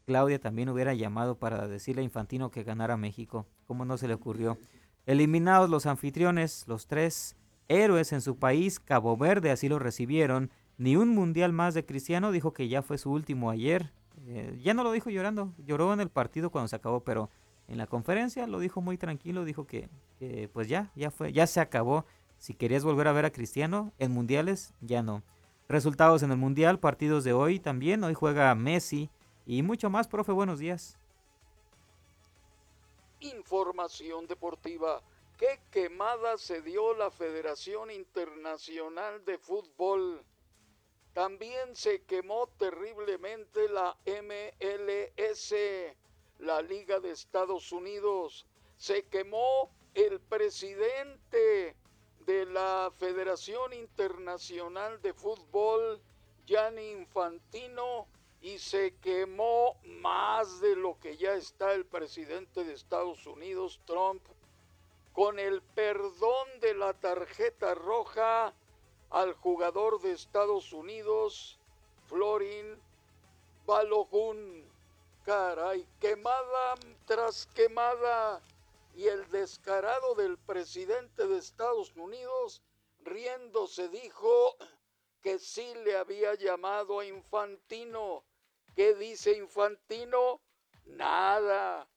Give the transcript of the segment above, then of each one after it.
Claudia también hubiera llamado para decirle a Infantino que ganara México. ¿Cómo no se le ocurrió? Eliminados los anfitriones, los tres héroes en su país, Cabo Verde, así lo recibieron. Ni un mundial más de Cristiano, dijo que ya fue su último ayer. Ya no lo dijo llorando, lloró en el partido cuando se acabó, pero en la conferencia lo dijo muy tranquilo, dijo que pues ya fue, ya se acabó. Si querías volver a ver a Cristiano en mundiales, ya no. Resultados en el mundial, partidos de hoy también, hoy juega Messi y mucho más, profe, buenos días. Información deportiva. ¿Qué quemada se dio la Federación Internacional de Fútbol? También se quemó terriblemente la MLS, la Liga de Estados Unidos. Se quemó el presidente de la Federación Internacional de Fútbol, Gianni Infantino, y se quemó más de lo que ya está el presidente de Estados Unidos, Trump, con el perdón de la tarjeta roja al jugador de Estados Unidos, Florin Balogun. Caray, quemada tras quemada. Y el descarado del presidente de Estados Unidos, riéndose, dijo que sí le había llamado a Infantino. ¿Qué dice Infantino? Nada.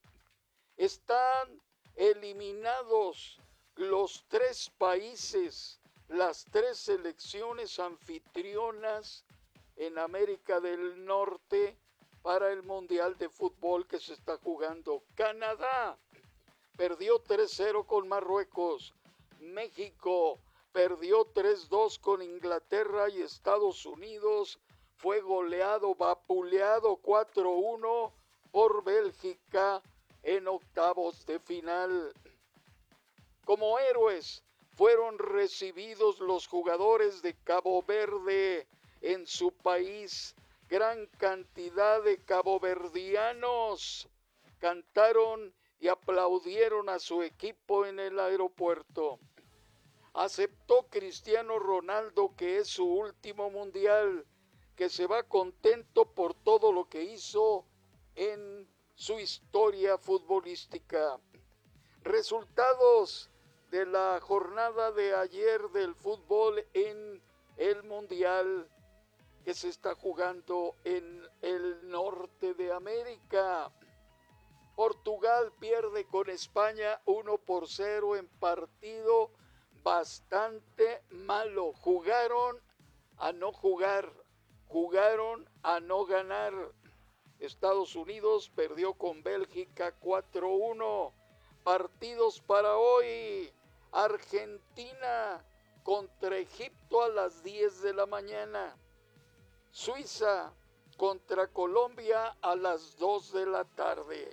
Están eliminados los tres países, las tres selecciones anfitrionas en América del Norte para el Mundial de Fútbol que se está jugando. Canadá perdió 3-0 con Marruecos. México perdió 3-2 con Inglaterra y Estados Unidos fue goleado, vapuleado 4-1 por Bélgica en octavos de final. Como héroes fueron recibidos los jugadores de Cabo Verde en su país. Gran cantidad de caboverdianos cantaron y aplaudieron a su equipo en el aeropuerto. Aceptó Cristiano Ronaldo que es su último mundial, que se va contento por todo lo que hizo en su historia futbolística. Resultados de la jornada de ayer del fútbol en el mundial que se está jugando en el norte de América. Portugal pierde con España 1-0 en partido bastante malo. Jugaron a no jugar, jugaron a no ganar. Estados Unidos perdió con Bélgica 4-1. Partidos para hoy. Argentina contra Egipto a las 10 de la mañana. Suiza contra Colombia a las 2 de la tarde.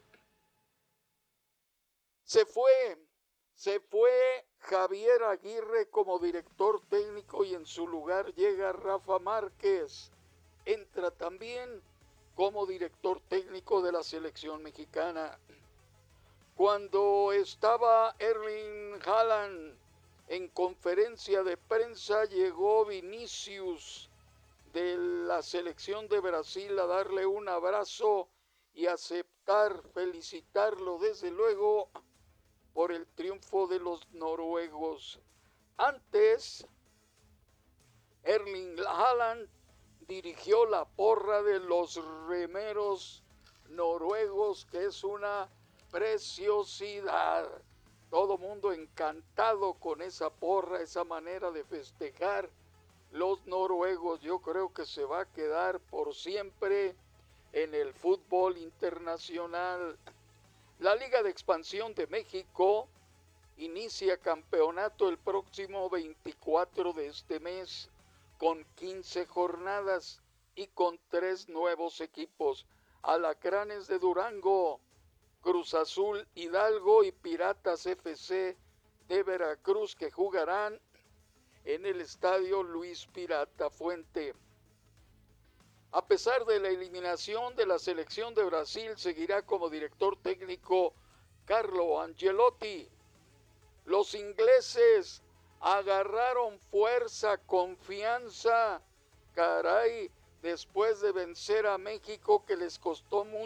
Se fue Javier Aguirre como director técnico y en su lugar llega Rafa Márquez. Entra también como director técnico de la selección mexicana. Cuando estaba Erling Haaland en conferencia de prensa, llegó Vinicius de la selección de Brasil a darle un abrazo y aceptar, felicitarlo desde luego por el triunfo de los noruegos. Antes, Erling Haaland dirigió la porra de los remeros noruegos, que es una preciosidad. Todo mundo encantado con esa porra, esa manera de festejar. Los noruegos, yo creo que se va a quedar por siempre en el fútbol internacional. La Liga de Expansión de México inicia campeonato el próximo 24 de este mes con 15 jornadas y con 3 nuevos equipos. Alacranes de Durango, Cruz Azul Hidalgo y Piratas FC de Veracruz, que jugarán en el estadio Luis Pirata Fuente. A pesar de la eliminación de la selección de Brasil, seguirá como director técnico Carlo Ancelotti. Los ingleses agarraron fuerza, confianza, caray, después de vencer a México, que les costó mucho